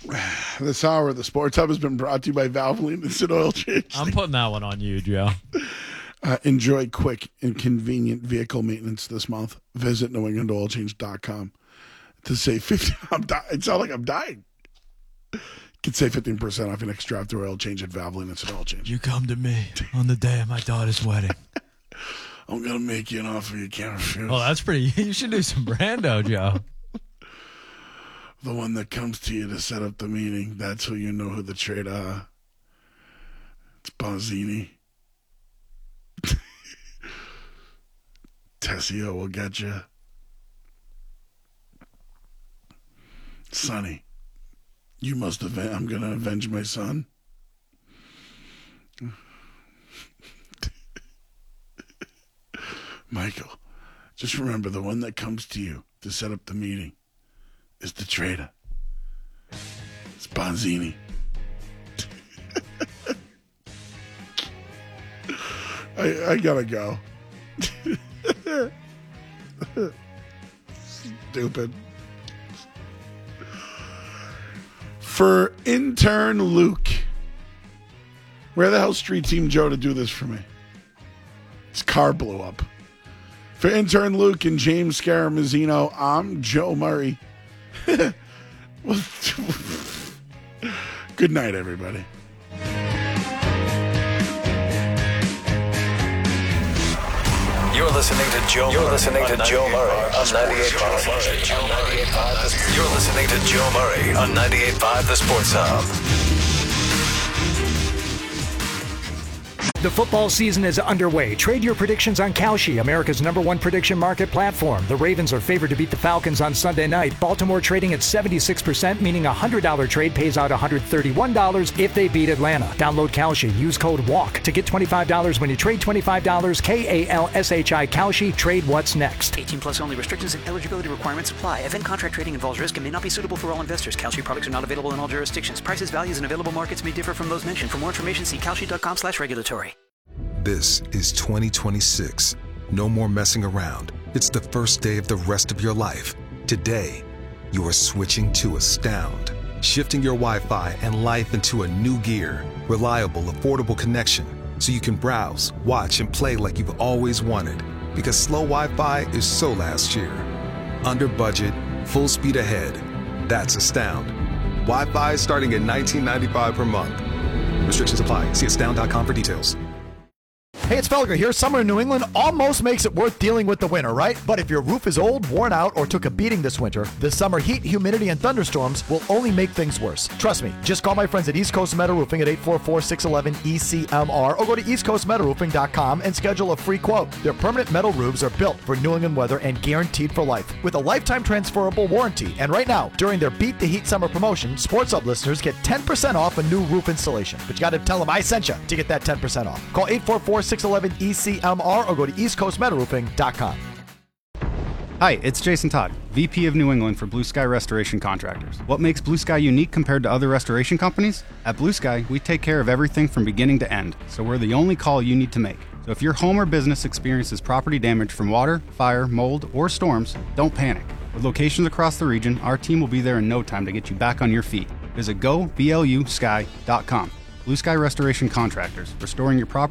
This hour of the Sports Hub has been brought to you by Valvoline Instant Oil Change. I'm putting that one on you, Joe. Enjoy quick and convenient vehicle maintenance this month. Visit NewEnglandOilChange.com to save 50%. It sounds like I'm dying. You can save 15% off your next drive-through oil change at Valvoline Instant Oil Change. You come to me on the day of my daughter's wedding. I'm going to make you an offer you can't refuse. Oh, that's pretty. You should do some Brando, Joe. The one that comes to you to set up the meeting, that's who you know who the trade. It's Bonzini. Tessio will get you. Sonny, you must avenge. I'm going to avenge my son. Michael, just remember the one that comes to you to set up the meeting is the trader. It's Bonzini. I gotta go. Stupid. For intern Luke. Where the hell Street Team Joe to do this for me? His car blew up. For intern Luke and James Scaramuzzino, I'm Joe Murray. Good night, everybody. You're listening to Joe Murray on 98.5. You're listening to Joe Murray on 98.5 The Sports Hub. The football season is underway. Trade your predictions on Kalshi, America's #1 prediction market platform. The Ravens are favored to beat the Falcons on Sunday night. Baltimore trading at 76%, meaning a $100 trade pays out $131 if they beat Atlanta. Download Kalshi. Use code WALK to get $25 when you trade $25. KALSHI Kalshi. Trade what's next. 18 plus only. Restrictions and eligibility requirements apply. Event contract trading involves risk and may not be suitable for all investors. Kalshi products are not available in all jurisdictions. Prices, values, and available markets may differ from those mentioned. For more information, see kalshi.com/regulatory. This is 2026. No more messing around. It's the first day of the rest of your life. Today, you are switching to Astound. Shifting your Wi-Fi and life into a new gear. Reliable, affordable connection. So you can browse, watch, and play like you've always wanted. Because slow Wi-Fi is so last year. Under budget, full speed ahead. That's Astound. Wi-Fi starting at $19.95 per month. Restrictions apply. See astound.com for details. Hey, it's Felger here. Summer in New England almost makes it worth dealing with the winter, right? But if your roof is old, worn out, or took a beating this winter, the summer heat, humidity, and thunderstorms will only make things worse. Trust me. Just call my friends at East Coast Metal Roofing at 844-611-ECMR or go to eastcoastmetalroofing.com and schedule a free quote. Their permanent metal roofs are built for New England weather and guaranteed for life with a lifetime transferable warranty. And right now, during their Beat the Heat Summer promotion, Sports Hub listeners get 10% off a new roof installation. But you got to tell them I sent you to get that 10% off. Call 844-611-ECMR or go to eastcoastmetalroofing.com. Hi, it's Jason Todd, VP of New England for Blue Sky Restoration Contractors. What makes Blue Sky unique compared to other restoration companies? At Blue Sky, we take care of everything from beginning to end, so we're the only call you need to make. So if your home or business experiences property damage from water, fire, mold, or storms, don't panic. With locations across the region, our team will be there in no time to get you back on your feet. Visit goblusky.com. Blue Sky Restoration Contractors, restoring your property